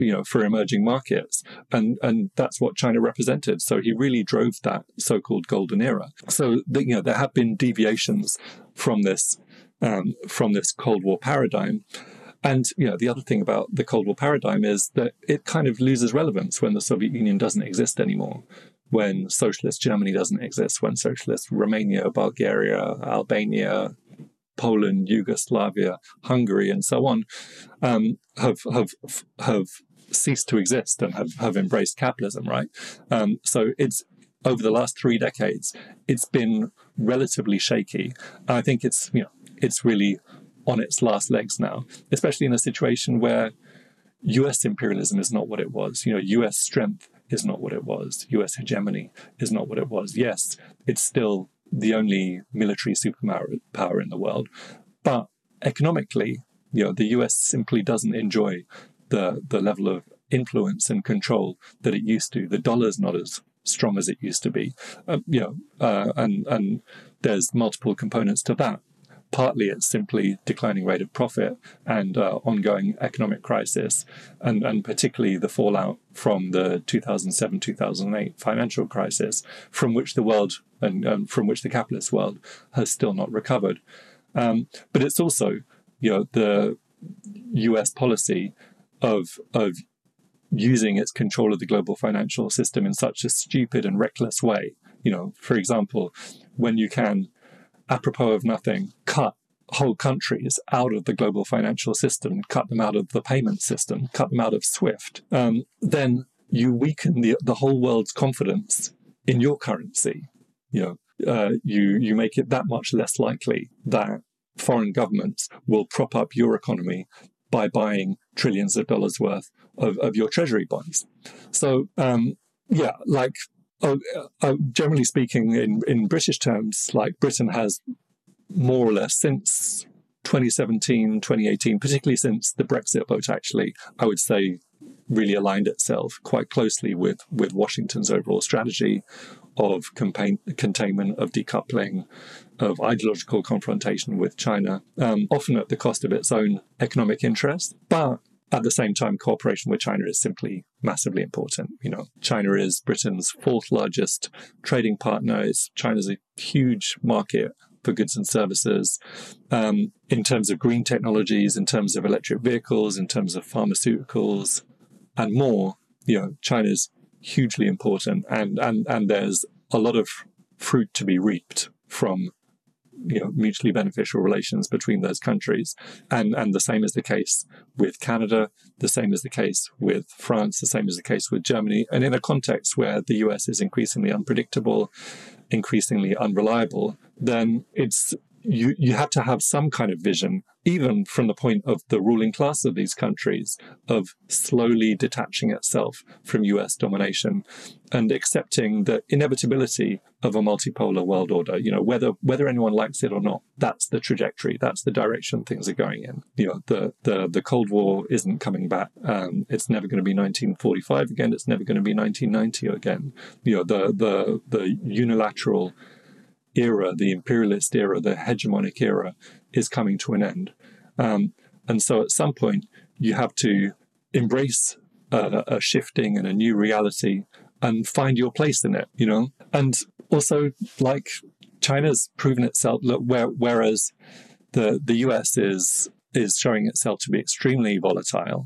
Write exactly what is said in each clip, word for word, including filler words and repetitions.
you know, for emerging markets. And and that's what China represented. So he really drove that so-called golden era. So, the, you know, there have been deviations from this, um, from this Cold War paradigm. And, you know, the other thing about the Cold War paradigm is that it kind of loses relevance when the Soviet Union doesn't exist anymore, when socialist Germany doesn't exist, when socialist Romania, Bulgaria, Albania, Poland, Yugoslavia, Hungary, and so on, um, have have have ceased to exist and have, have embraced capitalism, right? Um, so it's over the last three decades, it's been relatively shaky. And I think it's, you know, it's really on its last legs now, especially in a situation where U S imperialism is not what it was. You know, U S strength is not what it was. U S hegemony is not what it was. Yes, it's still the only military superpower in the world, but economically, you know, the U S simply doesn't enjoy the the level of influence and control that it used to. The dollar's not as strong as it used to be. Uh, you know, uh, and and there's multiple components to that. Partly it's simply declining rate of profit and uh, ongoing economic crisis, and, and particularly the fallout from the two thousand seven two thousand eight financial crisis, from which the world and um, from which the capitalist world has still not recovered. Um, but it's also, you know, the U S policy of of using its control of the global financial system in such a stupid and reckless way. You know, for example, when you can, apropos of nothing, cut whole countries out of the global financial system, cut them out of the payment system, cut them out of SWIFT, um, then you weaken the, the whole world's confidence in your currency. You know, uh, you you make it that much less likely that foreign governments will prop up your economy by buying trillions of dollars worth of, of your treasury bonds. So, um, yeah, like, uh, uh, generally speaking, in, in British terms, like Britain has more or less since twenty seventeen, twenty eighteen, particularly since the Brexit vote, actually, I would say really aligned itself quite closely with, with Washington's overall strategy of campaign, containment, of decoupling, of ideological confrontation with China, um, often at the cost of its own economic interests. But at the same time, cooperation with China is simply massively important. You know, China is Britain's fourth largest trading partner. It's, China's a huge market for goods and services, um, in terms of green technologies, in terms of electric vehicles, in terms of pharmaceuticals, and more. You know, China's hugely important, and and and there's a lot of fruit to be reaped from, you know, mutually beneficial relations between those countries. And and the same is the case with Canada, the same is the case with France, the same is the case with Germany. And in a context where the U S is increasingly unpredictable, increasingly unreliable, then it's you you have to have some kind of vision, even from the point of the ruling class of these countries, of slowly detaching itself from U S domination and accepting the inevitability of a multipolar world order. You know, whether whether anyone likes it or not, that's the trajectory, that's the direction things are going in. You know, the the the Cold War isn't coming back. Um, it's never going to be nineteen forty-five again. It's never going to be nineteen ninety again. You know, the the the unilateral era, the imperialist era, the hegemonic era is coming to an end. Um, and so at some point, you have to embrace a, a shifting and a new reality and find your place in it, you know? And also, like, China's proven itself, look, where, whereas the, the U S is is showing itself to be extremely volatile,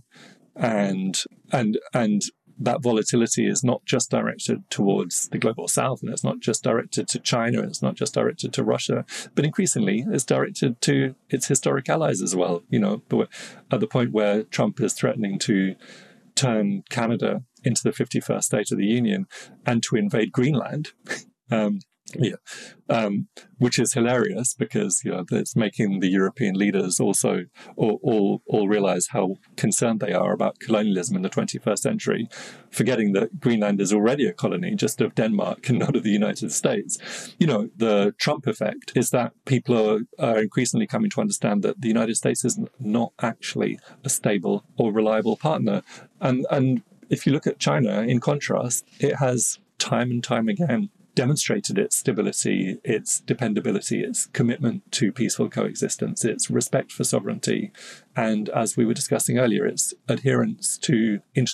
and and and that volatility is not just directed towards the global south, and it's not just directed to China, and it's not just directed to Russia, but increasingly it's directed to its historic allies as well. You know, at the point where Trump is threatening to turn Canada into the fifty-first state of the Union and to invade Greenland. um, Yeah, um, which is hilarious because, you know, it's making the European leaders also all, all all realize how concerned they are about colonialism in the twenty-first century, forgetting that Greenland is already a colony just of Denmark and not of the United States. You know, the Trump effect is that people are, are increasingly coming to understand that the United States is not actually a stable or reliable partner. And and if you look at China, in contrast, it has time and time again demonstrated its stability, its dependability, its commitment to peaceful coexistence, its respect for sovereignty, and, as we were discussing earlier, its adherence to international